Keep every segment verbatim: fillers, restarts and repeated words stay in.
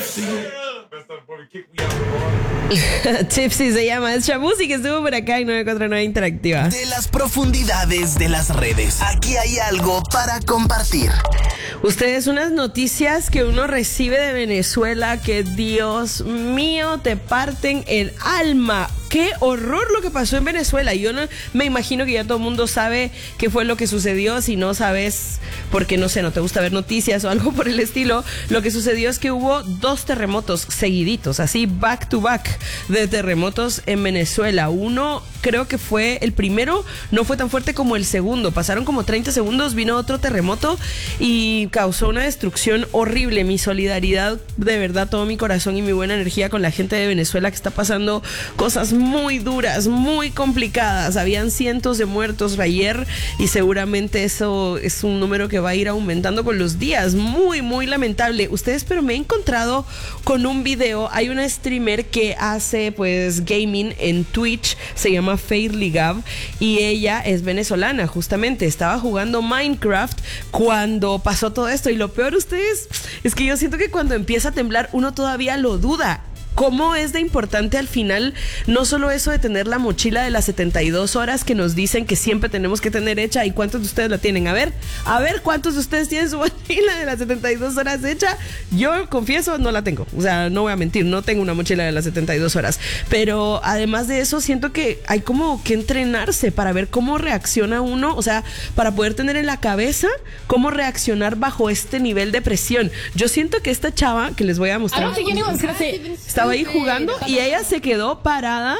Tipsy se llama, es Shabuzi que estuvo por acá en novecientos cuarenta y nueve Interactiva. De las profundidades de las redes, aquí hay algo para compartir. Ustedes, unas noticias que uno recibe de Venezuela que, Dios mío, te parten el alma. Qué horror lo que pasó en Venezuela. Yo no me imagino que ya todo el mundo sabe qué fue lo que sucedió. Si no sabes, porque no sé, no te gusta ver noticias o algo por el estilo, lo que sucedió es que hubo dos terremotos seguiditos, así back to back, de terremotos en Venezuela. Uno creo que fue el primero, no fue tan fuerte como el segundo. Pasaron como treinta segundos, vino otro terremoto y causó una destrucción horrible. Mi solidaridad, de verdad, todo mi corazón y mi buena energía con la gente de Venezuela que está pasando cosas muy duras, muy complicadas. Habían cientos de muertos ayer y seguramente eso es un número que va a ir aumentando con los días. Muy, muy lamentable. Ustedes, pero me he encontrado con un video. Hay una streamer que hace pues gaming en Twitch, se llama Fairly Gab, y ella es venezolana. Justamente estaba jugando Minecraft cuando pasó todo esto, y lo peor, ustedes, es que yo siento que cuando empieza a temblar uno todavía lo duda. ¿Cómo es de importante al final no solo eso de tener la mochila de las setenta y dos horas que nos dicen que siempre tenemos que tener hecha? ¿Y cuántos de ustedes la tienen? A ver, a ver, ¿cuántos de ustedes tienen su mochila de las setenta y dos horas hecha? Yo confieso, no la tengo. O sea, no voy a mentir, no tengo una mochila de las setenta y dos horas. Pero además de eso, siento que hay como que entrenarse para ver cómo reacciona uno. O sea, para poder tener en la cabeza cómo reaccionar bajo este nivel de presión. Yo siento que esta chava, que les voy a mostrar, estaba ahí jugando y ella se quedó parada.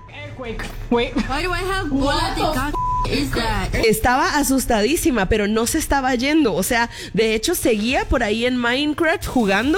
Estaba asustadísima, pero no se estaba yendo. O sea, de hecho seguía por ahí en Minecraft jugando.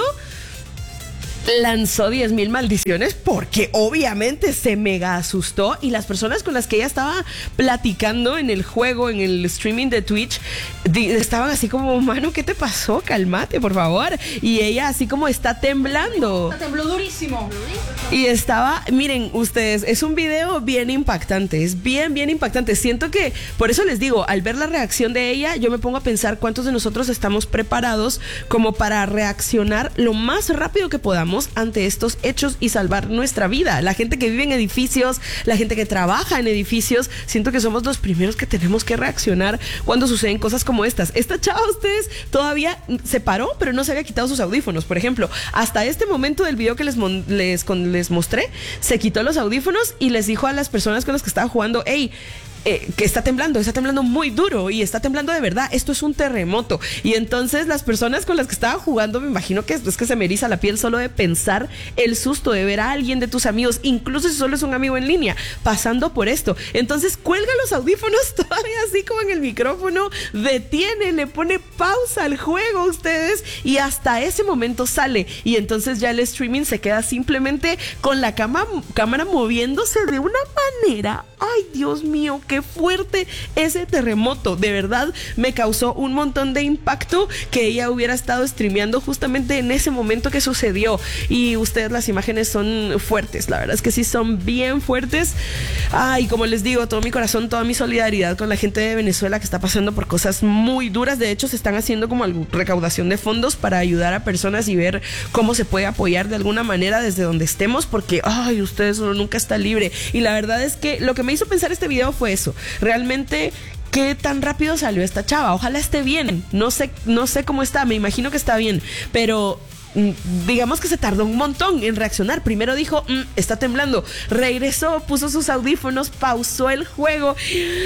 Lanzó diez mil maldiciones porque obviamente se mega asustó, y las personas con las que ella estaba platicando en el juego, en el streaming de Twitch, estaban así como, mano, ¿qué te pasó? Cálmate, por favor. Y ella así como está temblando. Tembló durísimo. Y estaba, miren ustedes, es un video bien impactante, es bien, bien impactante. Siento que, por eso les digo, al ver la reacción de ella, yo me pongo a pensar cuántos de nosotros estamos preparados como para reaccionar lo más rápido que podamos ante estos hechos y salvar nuestra vida. La gente que vive en edificios, la gente que trabaja en edificios, siento que somos los primeros que tenemos que reaccionar cuando suceden cosas como estas. Esta chava, ustedes, todavía se paró, pero no se había quitado sus audífonos, por ejemplo. Hasta este momento del video que les, les, les mostré, se quitó los audífonos y les dijo a las personas con las que estaba jugando, hey, Eh, que está temblando, está temblando muy duro y está temblando de verdad, esto es un terremoto. Y entonces las personas con las que estaba jugando, me imagino que es que se me eriza la piel solo de pensar el susto de ver a alguien de tus amigos, incluso si solo es un amigo en línea, pasando por esto. Entonces cuelga los audífonos todavía así como en el micrófono, detiene, le pone pausa al juego, ustedes, y hasta ese momento sale, y entonces ya el streaming se queda simplemente con la cama, cámara moviéndose de una manera, ay Dios mío, qué fuerte ese terremoto. De verdad me causó un montón de impacto que ella hubiera estado streameando justamente en ese momento que sucedió. Y ustedes, las imágenes son fuertes, la verdad es que sí son bien fuertes. Ay, como les digo, todo mi corazón, toda mi solidaridad con la gente de Venezuela que está pasando por cosas muy duras. De hecho, se están haciendo como recaudación de fondos para ayudar a personas y ver cómo se puede apoyar de alguna manera desde donde estemos, porque ay, ustedes, uno nunca está libre. Y la verdad es que lo que me hizo pensar este video fue eso. Realmente, ¿qué tan rápido salió esta chava? Ojalá esté bien. No sé, no sé cómo está, me imagino que está bien, pero digamos que se tardó un montón en reaccionar. Primero dijo, mmm, está temblando, regresó, puso sus audífonos, pausó el juego.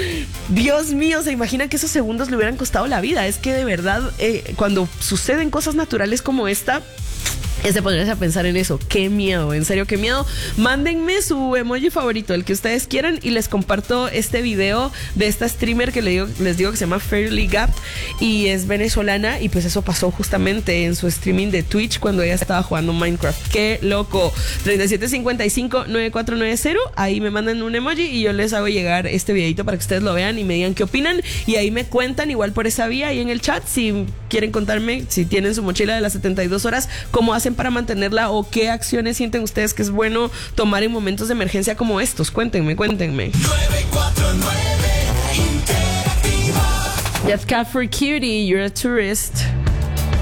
Dios mío, ¿se imaginan que esos segundos le hubieran costado la vida? Es que de verdad, eh, cuando suceden cosas naturales como esta, es de ponerse a pensar en eso. Qué miedo, en serio, qué miedo. Mándenme su emoji favorito, el que ustedes quieran, y les comparto este video de esta streamer que les digo, les digo que se llama Fairly Gap y es venezolana, y pues eso pasó justamente en su streaming de Twitch cuando ella estaba jugando Minecraft. Qué loco. treinta y siete cincuenta y cinco, noventa y cuatro noventa, ahí me mandan un emoji y yo les hago llegar este videito para que ustedes lo vean y me digan qué opinan, y ahí me cuentan igual por esa vía y en el chat si quieren contarme si tienen su mochila de las setenta y dos horas, cómo hacen para mantenerla o qué acciones sienten ustedes que es bueno tomar en momentos de emergencia como estos. Cuéntenme, cuéntenme. nueve cuatro nueve Interactiva. Death Cat for Cutie, you're a tourist.